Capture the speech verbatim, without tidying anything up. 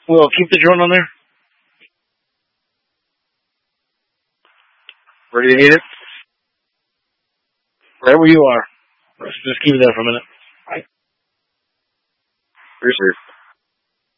Will, keep the drone on there. Where do you need it? Right where you are. Just keep it there for a minute. Right. Here's here.